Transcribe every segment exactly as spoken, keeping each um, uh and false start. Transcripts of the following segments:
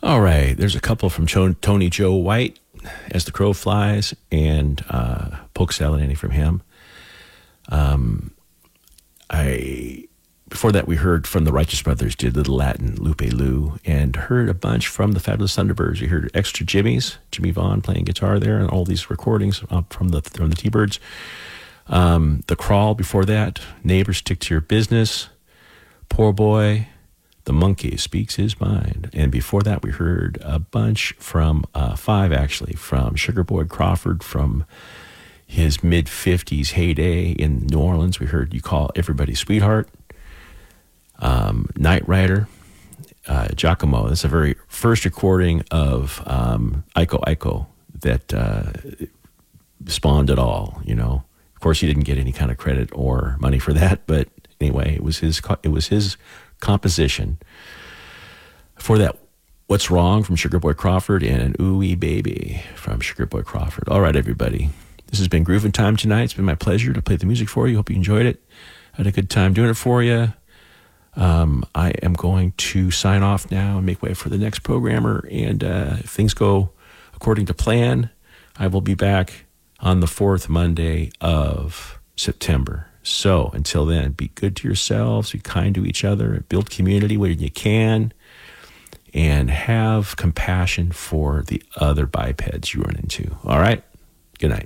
All right, there's a couple from Cho- Tony Joe White, As the Crow Flies, and uh, Polk Salad Annie from him. Um, I before that we heard from the Righteous Brothers, did Little Latin, Lupe Lou, and heard a bunch from the Fabulous Thunderbirds. You heard Extra Jimmys, Jimmy Vaughn playing guitar there, and all these recordings up from the from the T-Birds. Um, the Crawl before that, Neighbors, Stick to Your Business, Poor Boy, The Monkey Speaks His Mind. And before that, we heard a bunch from, uh, five actually, from Sugar Boy Crawford from his mid-fifties heyday in New Orleans. We heard You Call Everybody Sweetheart, um, Night Rider, uh, Giacomo. That's the very first recording of um, Iko Iko that uh, spawned it all, you know. Of course, he didn't get any kind of credit or money for that, but anyway, it was his, it was his composition. For that, What's Wrong from Sugar Boy Crawford, and Ooh-Wee Baby from Sugar Boy Crawford. All right, everybody. This has been Groovin' Time tonight. It's been my pleasure to play the music for you. Hope you enjoyed it. I had a good time doing it for you. Um, I am going to sign off now and make way for the next programmer. And uh, if things go according to plan, I will be back on the fourth Monday of September. So until then, be good to yourselves, be kind to each other, build community where you can, and have compassion for the other bipeds you run into. All right? Good night.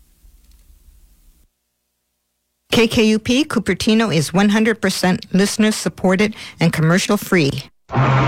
K K U P Cupertino is one hundred percent listener supported and commercial free.